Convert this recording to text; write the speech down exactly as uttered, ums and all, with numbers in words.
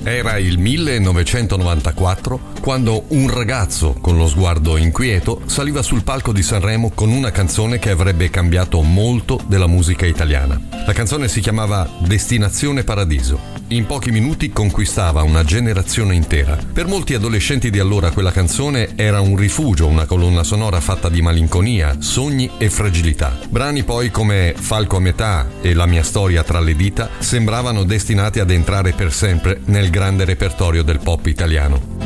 Era il millenovecentonovantaquattro quando un ragazzo con lo sguardo inquieto saliva sul palco di Sanremo con una canzone che avrebbe cambiato molto della musica italiana. La canzone si chiamava Destinazione Paradiso. In pochi minuti conquistava una generazione intera. Per molti adolescenti di allora quella canzone era un rifugio, una colonna sonora fatta di malinconia, sogni e fragilità. Brani poi come Falco a metà e La mia storia tra le dita sembravano destinati ad entrare per sempre nel grande repertorio del pop italiano.